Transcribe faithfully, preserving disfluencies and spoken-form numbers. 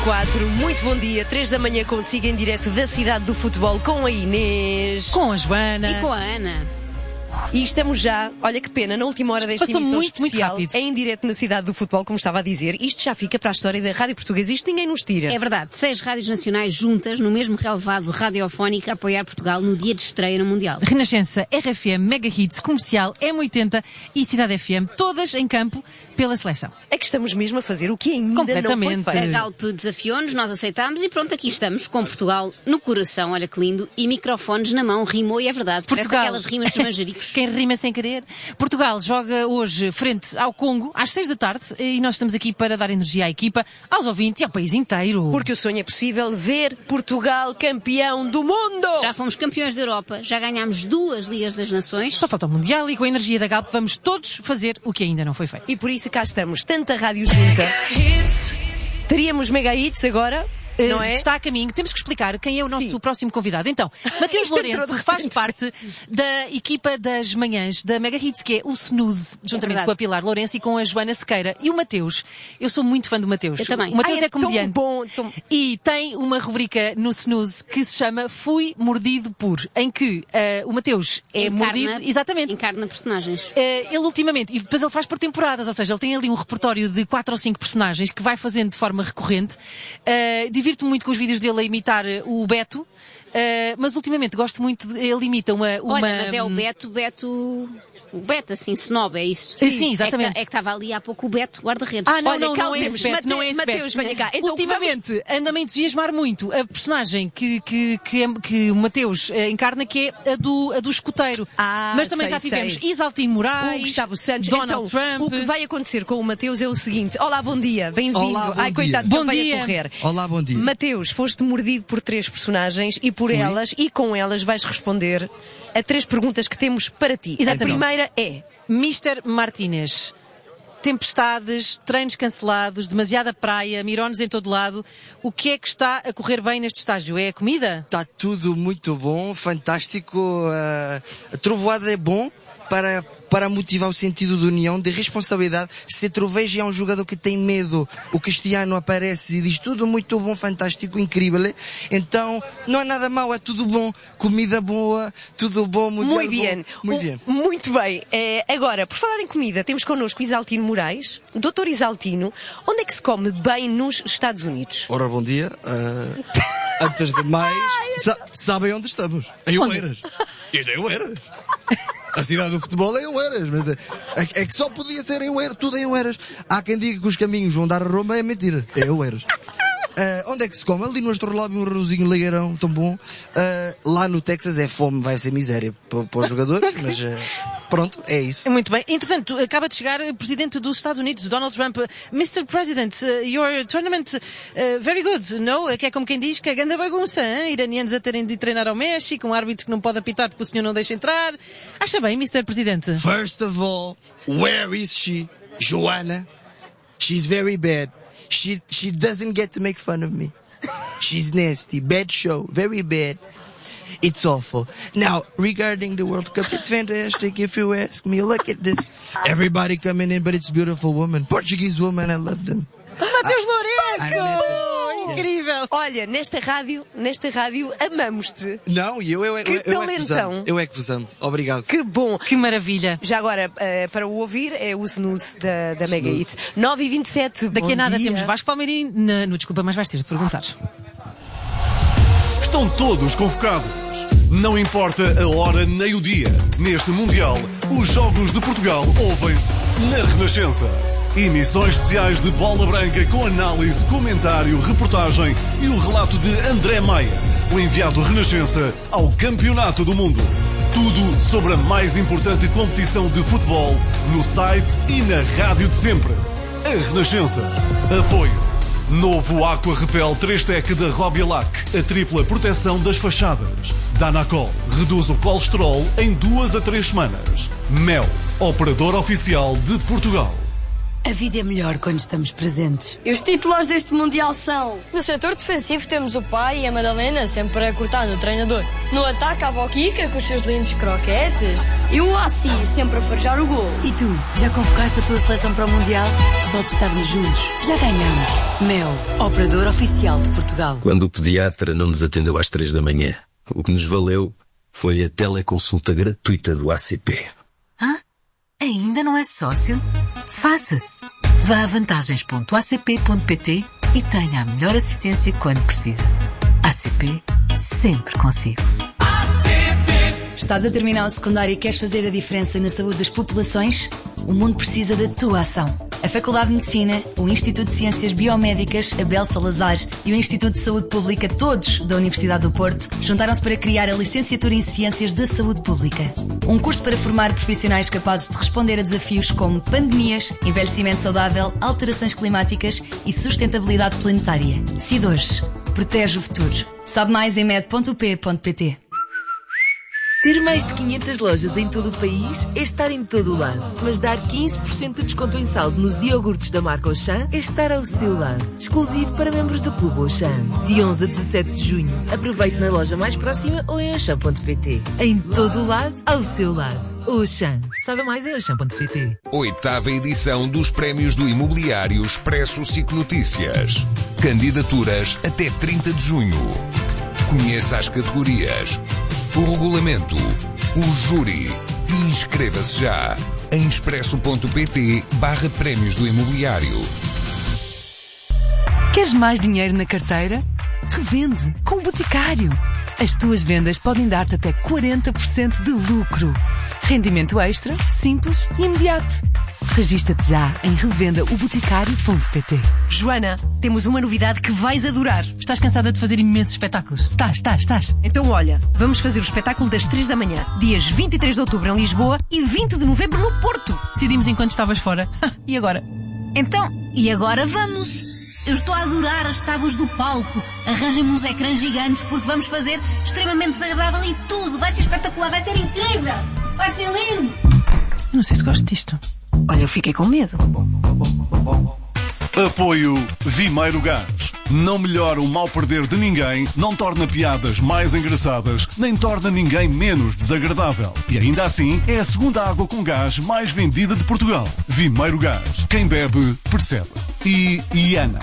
Quatro, muito bom dia, três da manhã consigo em direto da cidade do futebol com a Inês, com a Joana e com a Ana. E estamos já, olha que pena, na última hora desta Passou emissão muito, especial, muito rápido. em direto na cidade do futebol, como estava a dizer. Isto já fica para a história da Rádio Portuguesa, isto ninguém nos tira. É verdade, seis rádios nacionais juntas no mesmo relevado radiofónico a apoiar Portugal no dia de estreia no Mundial. Renascença, R F M, Mega Hits, Comercial, M oitenta e Cidade F M, todas em campo pela seleção. É que estamos mesmo a fazer o que ainda Completamente. não foi feito. A Galp desafiou-nos, nós aceitámos e pronto, aqui estamos, com Portugal no coração, olha que lindo, e microfones na mão, rimou e é verdade. Parece Portugal. aquelas rimas dos manjericos. Quem rima sem querer. Portugal joga hoje frente ao Congo, às seis da tarde, e nós estamos aqui para dar energia à equipa, aos ouvintes e ao país inteiro. Porque o sonho é possível, ver Portugal campeão do mundo! Já fomos campeões da Europa, já ganhámos duas Ligas das Nações. Só falta o Mundial e com a energia da Galp vamos todos fazer o que ainda não foi feito. E por isso cá estamos, tanta rádio junta. Teríamos Mega Hits agora, não Uh, é? Está a caminho. Temos que explicar quem é o nosso Sim. próximo convidado. Então, Mateus Isto entrou Lourenço de faz repente. parte da equipa das manhãs da Mega Hits, que é o Snooze, juntamente verdade. com a Pilar Lourenço e com a Joana Sequeira. E o Mateus, eu sou muito fã do Mateus. Eu também. O Mateus Ai, é, comediante. Tão bom, tão... E tem uma rubrica no Snooze que se chama Fui Mordido Por, em que uh, o Mateus é Encarna- mordido. Exatamente. Encarna personagens. Uh, ele ultimamente, e depois ele faz por temporadas, ou seja, ele tem ali um repertório de quatro ou cinco personagens que vai fazendo de forma recorrente. Uh, Divirto-me muito com os vídeos dele a imitar uh, o Beto, uh, mas ultimamente gosto muito, de, ele imita uma, uma... Olha, mas é o Beto, Beto... O Beto, assim, snob, é isso? Sim, sim, exatamente. É que estava ali há pouco o Beto, guarda-redes. Ah, não, Olha, não, cá não é temos esse Beto, Mate- não é esse Mateus, Beto. venha cá. Então, Ultimamente anda-me a entusiasmar muito a personagem que, que, que, é- que o Mateus eh, encarna, que é a do, a do escoteiro. Ah, Mas também sei, já tivemos sei. Isaltino Moraes, O Gustavo Santos. Donald então, Trump. o que vai acontecer com o Mateus é o seguinte. Olá, bom dia, bem-vindo. Olá, bom Ai, dia. coitado, Bom que ele vai dia. a correr. Olá, bom dia. Mateus, foste mordido por três personagens e por Fui. elas e com elas vais responder a três perguntas que temos para ti. Exatamente. A primeira é... mister Martínez. Tempestades, treinos cancelados, demasiada praia, mirones em todo lado. O que é que está a correr bem neste estágio? É a comida? Está tudo muito bom, fantástico. Uh, a trovoada é bom para, para motivar o sentido de união, de responsabilidade. Se troveja é um jogador que tem medo, o Cristiano aparece e diz tudo muito bom, fantástico, incrível. Então, não é nada mau, é tudo bom. Comida boa, tudo bom, mundial Muito bem. bom. Muito O- bem. Muito bem. Eh, agora, por falar em comida, temos connosco Isaltino Moraes. doutor Isaltino, onde é que se come bem nos Estados Unidos? Ora, bom dia. Uh, antes de mais, sa- sabem onde estamos? Em Oeiras. Isto é Oeiras. A cidade do futebol é em Oeiras, mas é, é- é que só podia ser em Oeiras, tudo em Oeiras. Há quem diga que os caminhos vão dar a Roma, é mentira, é Oeiras. Uh, onde é que se come? Ali no Astrolabe, um arrozinho legueirão tão bom. Uh, lá no Texas é fome, vai ser miséria para, para os jogadores, mas uh, pronto, é isso. Muito bem. Entretanto, acaba de chegar o presidente dos Estados Unidos, Donald Trump. mister President, uh, your tournament uh, very good, no? Que é como quem diz que é grande bagunça, hein? Iranianos a terem de ir treinar ao México, um árbitro que não pode apitar porque o senhor não deixa entrar. Acha bem, mister Presidente? First of all, where is she? Joanna? She's very bad. She she doesn't get to make fun of me. She's nasty. Bad show. Very bad. It's awful. Now, regarding the World Cup, it's fantastic if you ask me. Look at this. Everybody coming in, but it's beautiful women. Portuguese women, I love them. Mateus Ai, Lourenço! Incrível! Olha, nesta rádio, nesta rádio, amamos-te. Não, e eu, eu, eu, Que eu, eu é que vos talentão. amo. Eu é que vos amo. Obrigado. Que bom. Que maravilha! Já agora, eh, para o ouvir, é o snooze da, da Mega Snooze. Hits. nove e vinte e sete. Daqui bom a nada dia. temos Vasco Palmeirim na- no Desculpa, mas vais ter de perguntar. Estão todos convocados. Não importa a hora nem o dia. Neste Mundial, os Jogos de Portugal ouvem-se na Renascença. Emissões especiais de Bola Branca com análise, comentário, reportagem e o relato de André Maia, o enviado Renascença ao Campeonato do Mundo. Tudo sobre a mais importante competição de futebol no site e na rádio de sempre. A Renascença. Apoio. Novo Aqua Repel três Tec da Robialac. A tripla proteção das fachadas. Danacol reduz o colesterol em duas a três semanas. Mel, operador oficial de Portugal. A A vida é melhor quando estamos presentes. E os titulares deste Mundial são... No setor defensivo temos o pai e a Madalena sempre a cortar no treinador. No ataque a avó Kika com os seus lindos croquetes. E o Assi sempre a farejar o gol. E tu, já convocaste a tua seleção para o Mundial? Só de estarmos juntos, já ganhamos. Mel, operador oficial de Portugal. Quando o pediatra não nos atendeu às três da manhã, o que nos valeu foi a teleconsulta gratuita do A C P. Hã? Ainda não é sócio? Faça-se. Vá a vantagens ponto a c p ponto p t e tenha a melhor assistência quando precisa. A C P, sempre consigo. Estás a terminar o secundário e queres fazer a diferença na saúde das populações? O mundo precisa da tua ação. A Faculdade de Medicina, o Instituto de Ciências Biomédicas, Abel Salazar e o Instituto de Saúde Pública, todos da Universidade do Porto, juntaram-se para criar a Licenciatura em Ciências da Saúde Pública. Um curso para formar profissionais capazes de responder a desafios como pandemias, envelhecimento saudável, alterações climáticas e sustentabilidade planetária. C I D hoje. Protege o futuro. Sabe mais em med ponto u p ponto p t. Ter mais de quinhentas lojas em todo o país é estar em todo o lado. Mas dar quinze por cento de desconto em saldo nos iogurtes da marca Auchan é estar ao seu lado. Exclusivo para membros do Clube Auchan. De onze a dezassete de junho. Aproveite na loja mais próxima ou em auchan ponto p t. Em todo o lado, ao seu lado. Auchan. Saiba mais em auchan ponto p t. Oitava edição dos Prémios do Imobiliário Expresso SIC Notícias. Candidaturas até trinta de junho. Conheça as categorias, o regulamento, o júri e inscreva-se já em expresso ponto p t barra prémios do imobiliário. Queres mais dinheiro na carteira? Revende com o Boticário. As tuas vendas podem dar-te até quarenta por cento de lucro. Rendimento extra, simples e imediato. Regista-te já em revenda o boticário ponto p t. Joana, temos uma novidade que vais adorar. Estás cansada de fazer imensos espetáculos? Estás, estás, estás. Então olha, vamos fazer o espetáculo das três da manhã, dias vinte e três de outubro em Lisboa e vinte de novembro no Porto. Decidimos enquanto estavas fora. E agora? Então, e agora vamos? Eu estou a adorar as tábuas do palco. Arranjem-me uns ecrãs gigantes porque vamos fazer extremamente desagradável e tudo. Vai ser espetacular, vai ser incrível. Vai ser lindo. Eu não sei se gosto disto. Olha, eu fiquei com medo. Apoio Vimeiro Gás. Não melhora o mal perder de ninguém, não torna piadas mais engraçadas, nem torna ninguém menos desagradável. E ainda assim, é a segunda água com gás mais vendida de Portugal. Vimeiro Gás. Quem bebe, percebe. E Iana.